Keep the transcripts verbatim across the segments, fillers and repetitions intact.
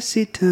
sita.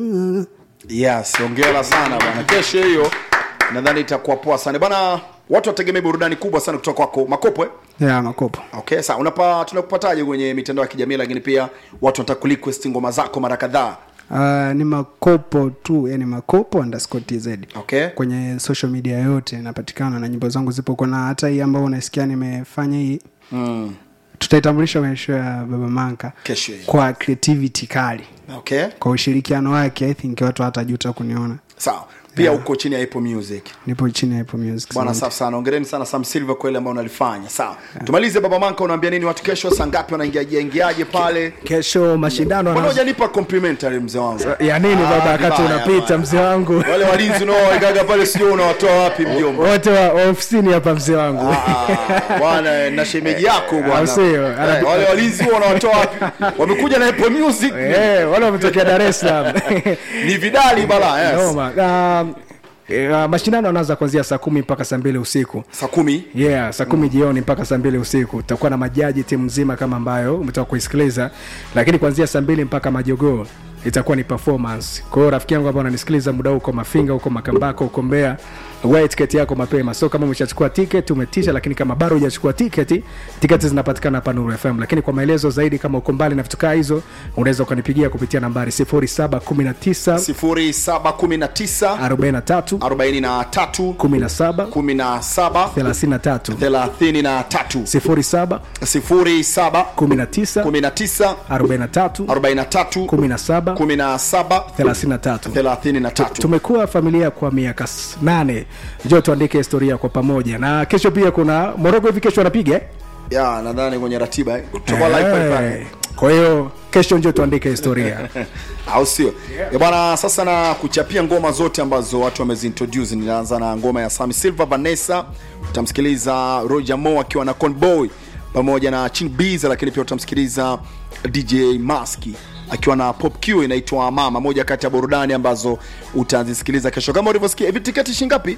Yes, hongera sana bwana. Kesho hiyo nadhani itakuwa poa sana. Bwana, watu wategemea burudani kubwa sana kutoka kwako. Makopo eh? Yeah, Makopo. Okay, sawa. Unapa tunakupataje kwenye mitandao ya kijamii, lakini pia watu wanataka request ngoma zako mara kadhaa? Uh, ni Makopo tu, yani Makopo underscore tz. Okay. Kwenye social media yote napatikana na nyimbo zangu zipo, kuna hata hii ambayo unasikia nimefanya hii. Mm. Tutaitambulisha kwenye show ya Baba Manka kesho kwa creativity kali. Okay. Kwa ushirikiano wake I think watu hatajuta kuniona. Sawa. Pia uko chini ya Apple Music. Nipo chini ya Apple Music. Bwana safi sana. Hongereni sana Sam Silver kwa ile ambayo unalifanya. Sawa. Yeah. Tumalize Baba Manka, unaambia nini watu kesho, saa ngapi wanaingiaje ingiaje pale? Kesho mashindano. Mbona hujanipa complimentary mzee wangu? Ya nini baba, wakati unapita mzee wangu? Wale walinzi nao waigaga pale sio unawatoa wapi mjomba? Wote wa ofisini hapa mzee wangu. Ah, bwana na shemeji yako bwana. Sio. Wale walinzi wao wanawatoa wapi? Wamekuja na Apple Music. Eh, wale wametokea Dar es Salaam. Ni Vidali bala, yes. Noma. Um, Uh, mashindano yanaanza kuanzia saa kumi mpaka saa mbili usiku. Saa kumi? Yeah, saa kumi mm. jioni mpaka saa mbili usiku. Tutakuwa na majaji timu nzima kama ambayo umetoka kuisikiliza. Lakini kuanzia saa mbili mpaka majogoo itakuwa ni performance. Kwa hiyo rafiki yangu ambao unanisikiliza muda huko Mafinga, huko Makambako, huko Mbeya, wewe tiketi yako mapema. So kama umeshachukua ticket umetisha, lakini kama bado hujachukua ticket, tiketi zinapatikana hapa Nuru F M. Lakini kwa maelezo zaidi, kama uko mbali na vitu kama hizo, unaweza ukanipigia kupitia nambari sifuri saba kumi tisa sifuri saba kumi tisa arobaini na tatu arobaini na tatu kumi na saba kumi na saba thelathini na tatu thelathini na tatu sifuri saba sifuri saba kumi tisa kumi tisa arobaini na tatu arobaini na tatu kumi na saba kumi na saba thelathini na tatu thelathini na tatu. Tumekuwa familia kwa miaka nane. Njoo tuandike historia kwa pamoja. Na kesho pia kuna Morocco hivi kesho anapiga eh? Ya, nadhani kwenye ratiba eh. Tutakuwa live pale pale. Kwa hiyo kesho njoo tuandike historia. Au sio? Yeah. Ya bwana, sasa na kuchapia ngoma zote ambazo watu wamezintroduce. Ninaanza na ngoma ya Sam Silver Vanessa. Utamsikiliza Roger Mo akiwa na Conboy pamoja na Chin Bees, lakini pia utamsikiliza D J Maski akiwa na Pop Q, inaitwa Mama, moja kati ya burudani ambazo utazisikiliza kesho. Kama ulivyosikia, hivi tiketi shingapi?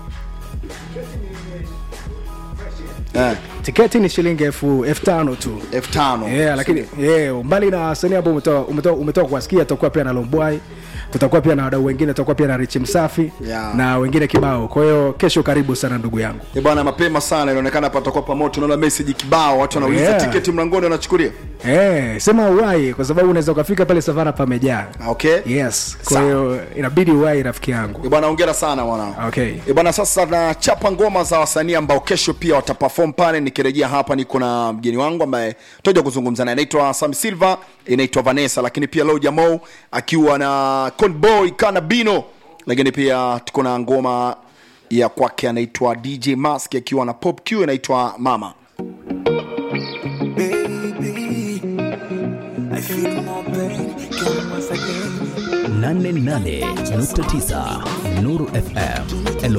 Eh, tiketi ni shilingi elfu tano tu. elfu tano. Yeah, lakini yeah, mbali na wasanii ambao umetoka umetoka umetoka kuwasikia, tutakuwa pia na Lomboy, tutakuwa pia na wadau wengine, tutakuwa pia na Rich Msafi, yeah, na wengine kibao. Kwa hiyo kesho karibu sana ndugu yangu. Eh bwana, mapema sana inaonekana hapa tutakuwa pamoja. Tunaona message kibao, watu wanauliza yeah, tiketi mlangoni wanachukulia. Eh, sema uwai kwa sababu unaweza ukafika pale Savana pamejaa. Okay. Yes. Kwa hiyo inabidi uwai rafiki yangu. Eh bwana, hongera sana bwana. Okay. Eh bwana, sasa na chapa ngoma za wasanii ambao kesho pia wataperform pale. Nikirejea hapa niko na mgeni wangu ambaye tutaje kuzungumza naye. Anaitwa Sam Silver, inaitwa Vanessa, lakini pia Roger Mo akiwa na Conboy Kanabino, lakini pia tuko na ngoma ya kwake anaitwa D J Mask akiwa na Pop Q, inaitwa Mama. nane nane nukta tisa Nuru F M.